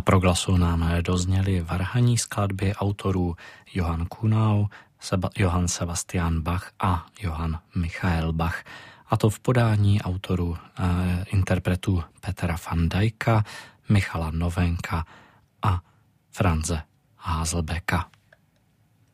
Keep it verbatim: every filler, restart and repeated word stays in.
Na Proglasu nám dozněly varhanní skladby autorů Johann Kuhnau, Seba- Johann Sebastian Bach a Johann Michael Bach. A to v podání autorů eh, interpretů Petra van Dijka, Michala Novenka a Franze Haselbecka.